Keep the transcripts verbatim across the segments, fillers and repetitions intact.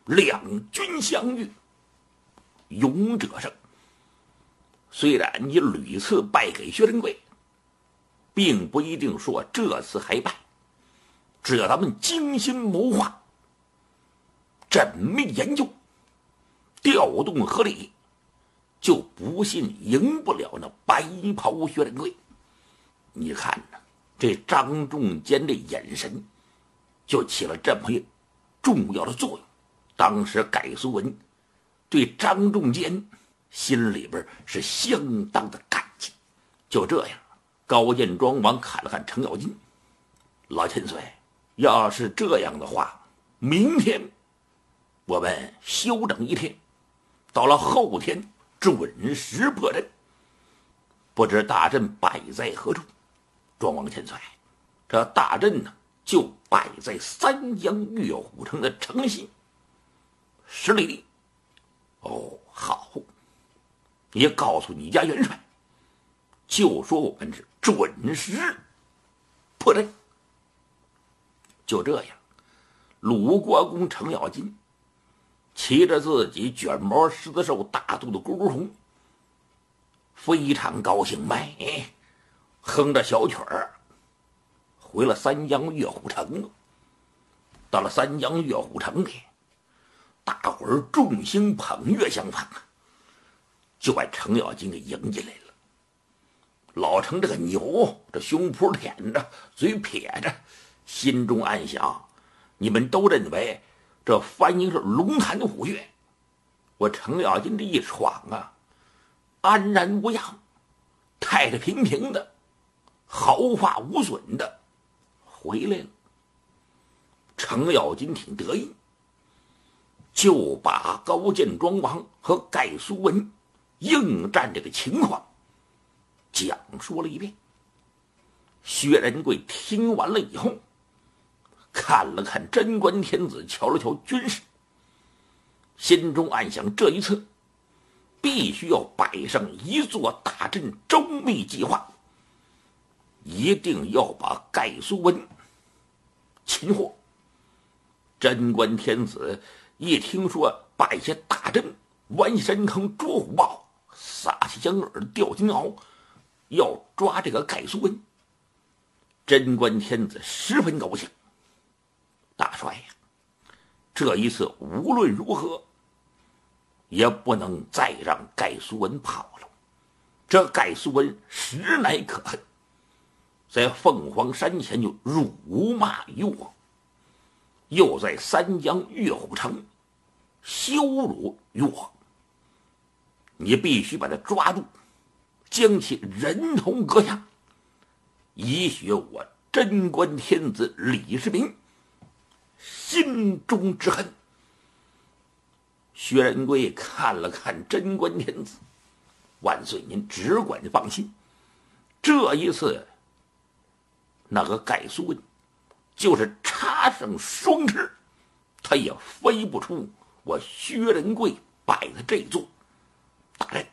两军相遇，勇者胜。虽然你屡次败给薛仁贵，并不一定说这次还败，只要咱们精心谋划，缜密研究，调动合力，就不信赢不了那白袍薛仁贵。你看呢，这张仲坚的眼神就起了这么一重要的作用。当时盖苏文对张仲坚心里边是相当的感激。就这样，高见庄王看了看程咬金，老千岁，要是这样的话，明天我们休整一天，到了后天准时破阵。不知大阵摆在何处？庄王千岁，这大阵呢，就摆在三江岳虎城的城西十里地。哦，好，你告诉你家元帅，就说我们是准时破阵。就这样，鲁国公程咬金骑着自己卷毛狮子兽大肚的咕咕虫，非常高兴呗，哼着小曲儿回了三江岳虎城。到了三江岳虎城里，大伙儿众星捧月相访啊，就把程咬金给迎进来了。老程这个牛，这胸脯舔着，嘴撇着，心中暗想：你们都认为这翻译是龙潭虎穴，我程咬金这一闯啊，安然无恙，太太平平的，毫发无损的回来了。程咬金挺得意，就把高见庄王和盖苏文应战这个情况讲述了一遍。薛仁贵听完了以后，看了看贞观天子，瞧了瞧军士，心中暗想：这一次必须要摆上一座大阵，周密计划，一定要把盖苏文擒获。贞观天子一听说摆下大阵，弯山坑捉虎豹，撒起江饵钓金鳌，要抓这个盖苏文。贞观天子十分高兴，大帅呀，这一次无论如何也不能再让盖苏文跑了。这盖苏文实乃可恨，在凤凰山前就辱骂于我，又在三江岳虎城羞辱于我。你必须把他抓住，将其人头割下，以雪我贞观天子李世民心中之恨。薛仁贵看了看贞观天子，万岁您只管放心，这一次那个盖苏文就是插上双翅，他也飞不出我薛仁贵摆的这座大阵。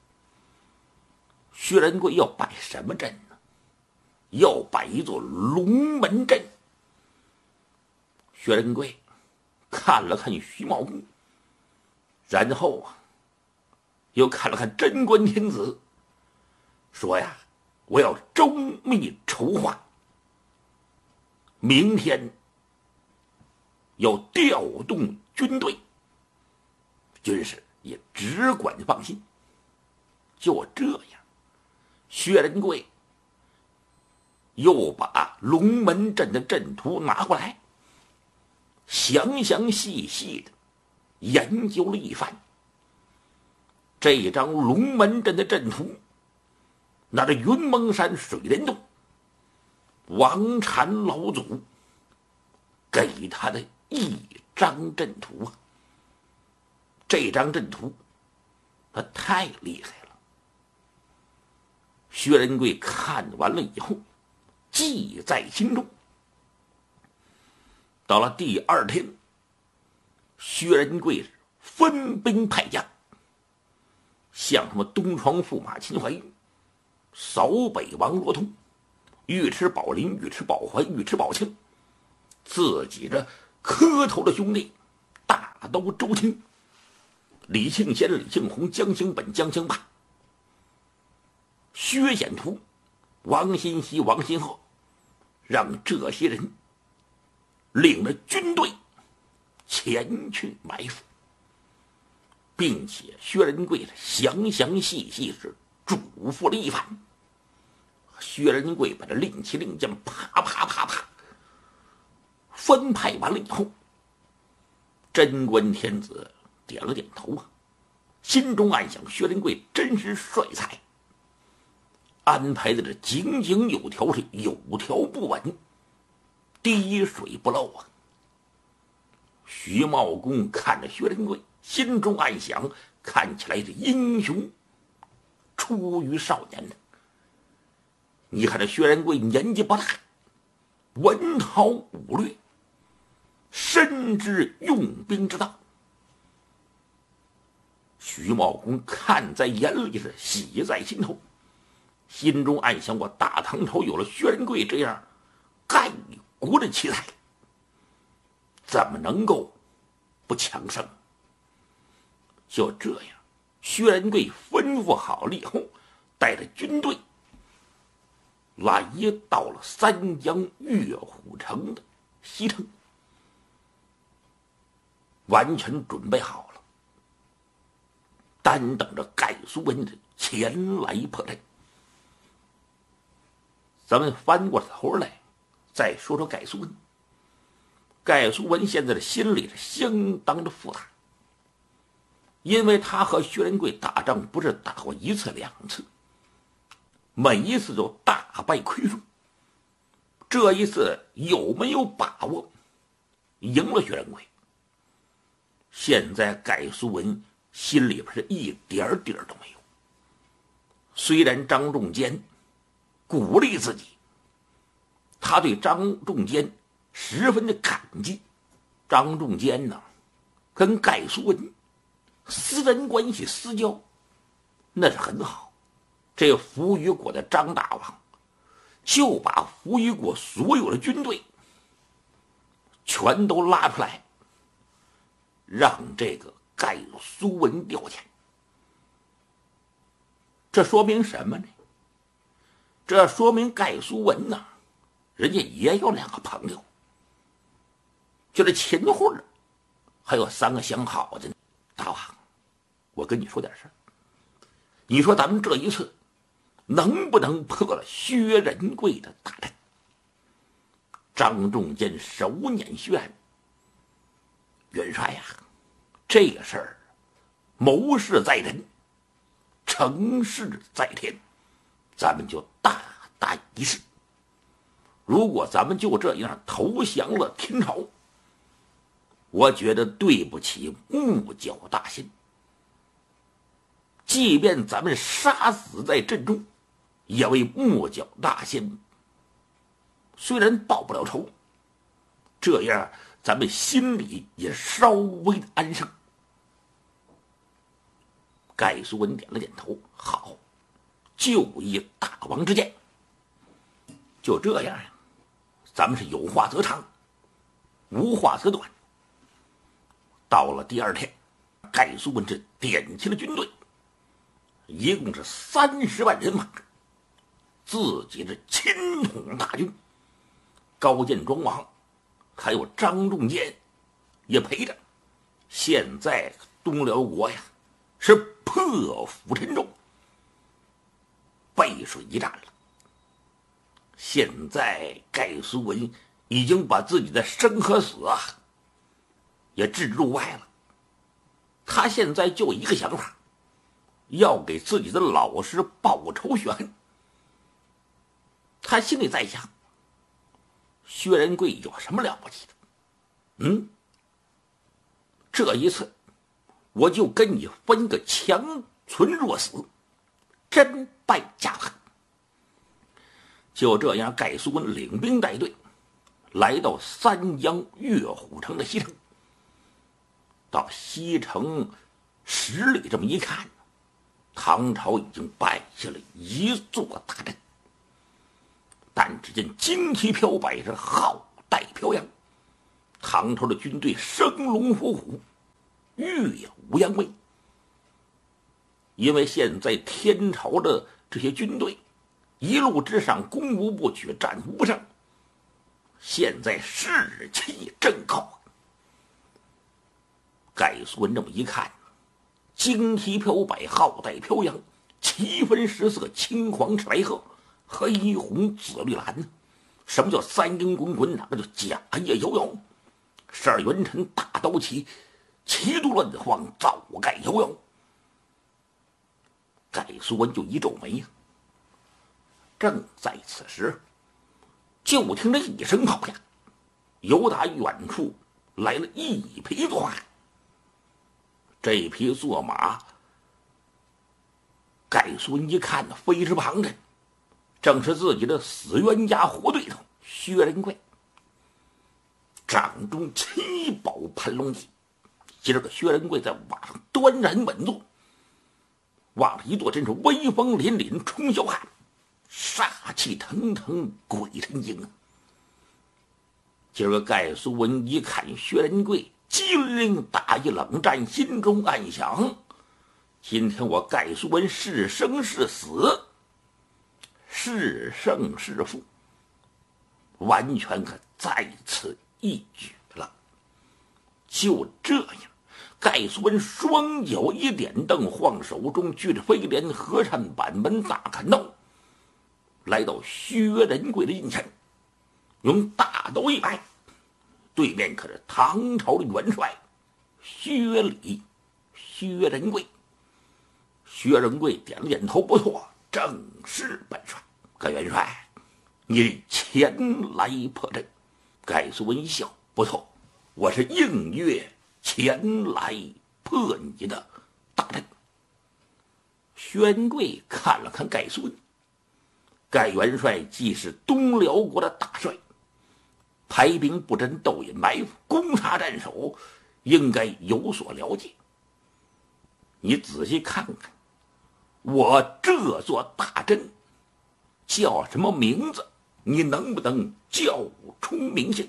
薛仁贵要摆什么阵呢？要摆一座龙门阵。薛仁贵看了看徐茂公，然后啊，又看了看贞观天子，说呀，我要周密筹划，明天要调动军队，军士也只管放心。就这样，薛仁贵又把龙门阵的阵图拿过来，详详细细的研究了一番。这张龙门阵的阵图，那这云蒙山水帘洞王禅老祖给他的一张阵图啊，这张阵图他太厉害了。薛仁贵看完了以后记在心中。到了第二天，薛仁贵分兵派将，像什么东床驸马秦怀玉、扫北王罗通、尉迟宝林、尉迟宝怀、尉迟宝庆，自己这磕头的兄弟大都周青，李庆先、李庆红、江兴本、江兴霸，薛显图、王新熙、王新鹤，让这些人领着军队前去埋伏，并且薛仁贵详详细细是嘱咐了一番。薛仁贵把这令旗令箭啪啪啪啪分派完了以后，贞观天子点了点头啊，心中暗想：薛仁贵真是帅才，安排的这井井有条，是有条不紊，滴水不漏啊。徐茂公看着薛仁贵，心中暗想：看起来这英雄出于少年呢。你看这薛仁贵年纪不大，文韬武略，深知用兵之道。徐茂公看在眼里，是喜在心头，心中暗想：我大唐朝有了薛仁贵这样盖国的奇才，怎么能够不强盛？就这样，薛仁贵吩咐好了以后，带着军队来到了三江岳虎城的西城，完全准备好了，单等着盖苏文的前来破阵。咱们翻过头来再说说盖苏文。盖苏文现在的心里是相当的复杂，因为他和薛仁贵打仗不是打过一次两次，每一次都大败亏损。这一次有没有把握赢了薛仁贵？现在盖苏文心里边是一点底儿都没有。虽然张仲坚鼓励自己，他对张仲坚十分的感激。张仲坚呢，跟盖苏文私人关系私交那是很好。这扶余国的张大王就把扶余国所有的军队全都拉出来，让这个盖苏文调遣。这说明什么呢？这说明盖苏文呢，人家也有两个朋友，就是秦桧，还有三个相好的。大王，我跟你说点事儿，你说咱们这一次能不能破了薛仁贵的大阵？张仲坚手捻薛安，元帅呀、啊，这个事儿谋事在人，成事在天，咱们就大胆一试。如果咱们就这样投降了天朝，我觉得对不起木角大仙。即便咱们杀死在阵中，也为木角大仙虽然报不了仇，这样咱们心里也稍微的安生。盖苏文点了点头，好，就以大王之见。就这样呀，咱们是有话则长，无话则短。到了第二天，盖苏文是点起了军队，一共是三十万人马，自己的亲统大军。高建庄王还有张仲坚也陪着。现在东辽国呀是破釜沉舟，背水一战了。现在盖苏文已经把自己的生和死啊也置之度外了。他现在就一个想法，要给自己的老师报仇雪恨。他心里在想，薛仁贵有什么了不起的？嗯，这一次我就跟你分个强存弱死，真败家恨。就这样，盖苏文领兵带队来到三江岳虎城的西城。到西城十里这么一看，唐朝已经摆下了一座大阵。但只见旌旗飘摆着，号带飘扬，唐朝的军队生龙活虎， 岳武阳威。因为现在天朝的这些军队一路之上攻无不取，战无不胜，现在士气正高。盖苏文这么一看，旌旗飘摆，号带飘扬，七分十色，青黄赤白褐，黑红紫绿蓝。什么叫三英滚滚？哪个叫甲夜摇摇？十二元辰大刀旗，旗都乱晃，灶盖摇摇。盖苏文就一皱眉呀。正在此时，就听着一声炮响，由打远处来了一匹坐马。这匹坐马，盖苏文一看，非是旁人，正是自己的死冤家活对头薛仁贵。掌中七宝盘龙戟，今儿个薛仁贵在马上端然稳坐，往上一坐，真是威风凛凛冲霄汉，杀气腾腾鬼神惊啊！今儿个盖苏文一看薛仁贵机灵打一冷战，心中暗想：今天我盖苏文是生是死，是胜是负，完全可在此一举了。就这样，盖苏文双脚一点蹬，晃手中举着飞镰和善板门大砍刀，来到薛仁贵的近前，用大刀一摆，对面可是唐朝的元帅薛礼、薛仁贵。薛仁贵点了点头，不错，正是本帅。盖元帅，你前来破阵。盖苏文一笑，不错，我是应约前来破你的大阵。薛仁贵看了看盖苏文，盖元帅既是东辽国的大帅，排兵布阵，斗隐埋伏，攻查战守，应该有所了解。你仔细看看，我这座大阵叫什么名字？你能不能叫出名姓？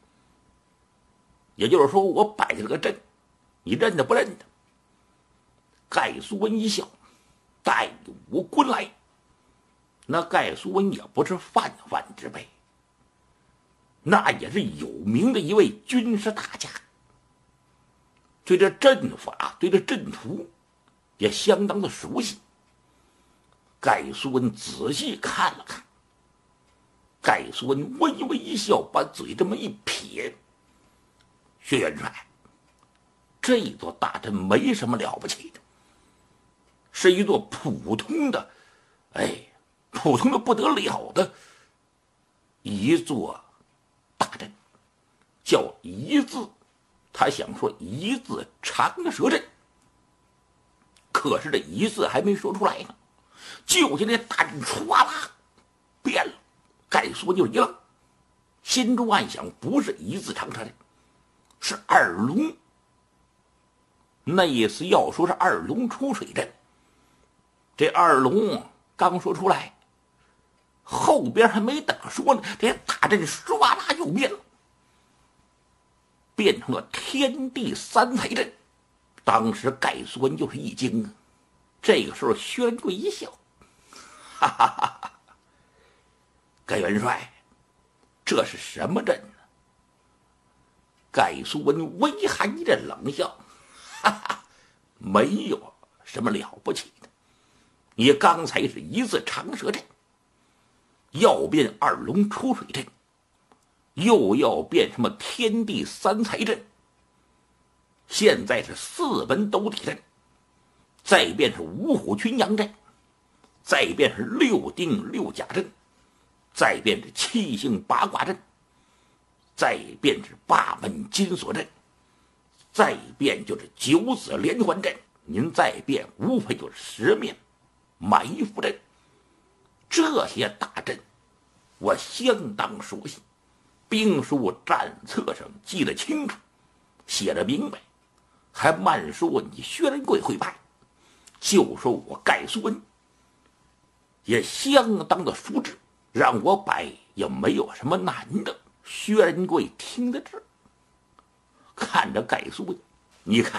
也就是说，我摆下了个阵，你认得不认得？盖苏文一笑，带武归来。那盖苏文也不是泛泛之辈，那也是有名的一位军事大家，对这阵法，对这阵图也相当的熟悉。盖苏文仔细看了看，盖苏文微微一笑，把嘴这么一撇：薛元帅，这座大阵没什么了不起的，是一座普通的，哎，普通的不得了的一座大阵，叫一字，他想说一字长蛇阵，可是这一字还没说出来呢，就见这大阵唰啦变了。盖苏文就一愣，心中暗想：不是一字长蛇阵，是二龙。那意思要说是二龙出水阵。这二龙刚说出来，后边还没等说呢，这大阵唰啦又变了，变成了天地三才阵。当时盖苏文就是一惊啊。这个时候薛仁贵一笑，哈哈哈哈，盖元帅，这是什么阵呢？盖苏文微含一阵冷笑，哈哈，没有什么了不起的。你刚才是一字长蛇阵，要变二龙出水阵，又要变什么天地三才阵，现在是四门斗体阵，再变是五虎群羊阵，再变是六丁六甲阵，再变是七星八卦阵，再变是八门金锁阵，再变就是九子连环阵，您再变无非就是十面埋伏阵。这些大阵我相当熟悉，兵书战册上记得清楚，写得明白，还慢说你薛仁贵会败，就说我盖苏文也相当的熟知，让我摆也没有什么难的。薛仁贵听得这，看着盖苏文，你看